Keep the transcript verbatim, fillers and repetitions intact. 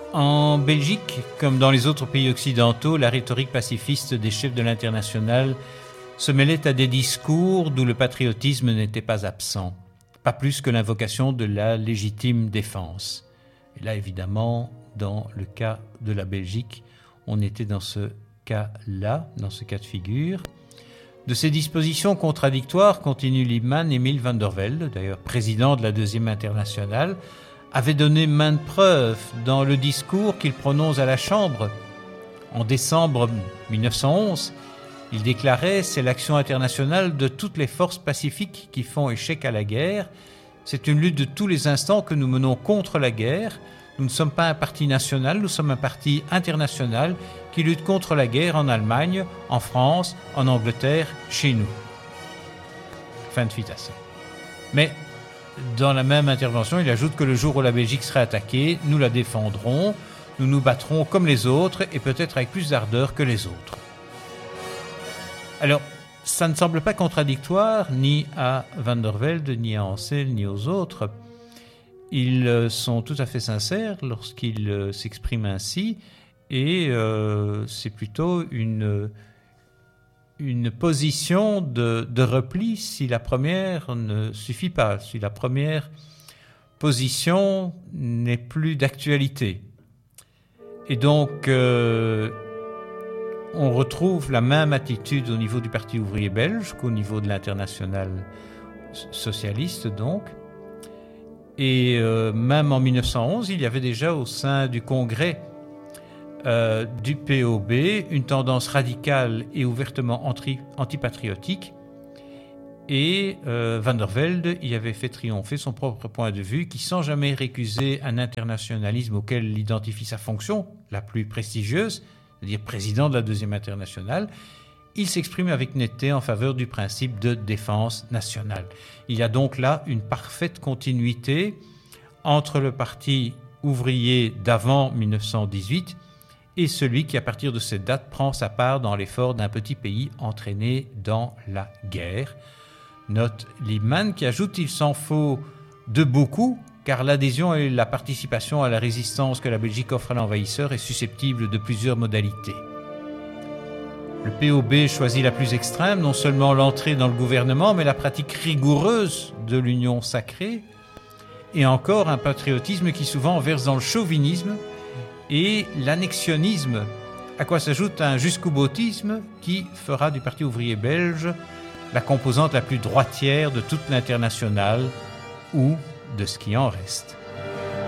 En Belgique, comme dans les autres pays occidentaux, la rhétorique pacifiste des chefs de l'Internationale se mêlait à des discours d'où le patriotisme n'était pas absent, pas plus que l'invocation de la légitime défense. Et là, évidemment, dans le cas de la Belgique, on était dans ce cas-là, dans ce cas de figure. De ces dispositions contradictoires, continue Liebman, Emile van der Velde, d'ailleurs président de la Deuxième Internationale, avait donné maintes preuves dans le discours qu'il prononce à la Chambre. En décembre mille neuf cent onze, il déclarait « C'est l'action internationale de toutes les forces pacifiques qui font échec à la guerre. C'est une lutte de tous les instants que nous menons contre la guerre. Nous ne sommes pas un parti national, nous sommes un parti international qui lutte contre la guerre en Allemagne, en France, en Angleterre, chez nous. » Fin de citation. Mais dans la même intervention, il ajoute que le jour où la Belgique sera attaquée, nous la défendrons, nous nous battrons comme les autres et peut-être avec plus d'ardeur que les autres. Alors, ça ne semble pas contradictoire ni à Van der Velde, ni à Ancel, ni aux autres. Ils sont tout à fait sincères lorsqu'ils s'expriment ainsi et euh, c'est plutôt une... une position de, de repli si la première ne suffit pas, si la première position n'est plus d'actualité. Et donc, euh, on retrouve la même attitude au niveau du Parti ouvrier belge qu'au niveau de l'Internationale socialiste, donc. Et euh, même en mille neuf cent onze, il y avait déjà au sein du Congrès Euh, du P O B, une tendance radicale et ouvertement anti- antipatriotique. Et euh, Van der Velde y avait fait triompher son propre point de vue qui, sans jamais récuser un internationalisme auquel il identifie sa fonction la plus prestigieuse, c'est-à-dire président de la Deuxième Internationale, il s'exprime avec netteté en faveur du principe de défense nationale. Il y a donc là une parfaite continuité entre le parti ouvrier d'avant mille neuf cent dix-huit et celui qui, à partir de cette date, prend sa part dans l'effort d'un petit pays entraîné dans la guerre. Note Liebman qui ajoute « Il s'en faut de beaucoup, car l'adhésion et la participation à la résistance que la Belgique offre à l'envahisseur est susceptible de plusieurs modalités. Le P O B choisit la plus extrême, non seulement l'entrée dans le gouvernement, mais la pratique rigoureuse de l'union sacrée, et encore un patriotisme qui souvent verse dans le chauvinisme et l'annexionnisme, à quoi s'ajoute un jusqu'au-boutisme qui fera du Parti ouvrier belge la composante la plus droitière de toute l'internationale ou de ce qui en reste.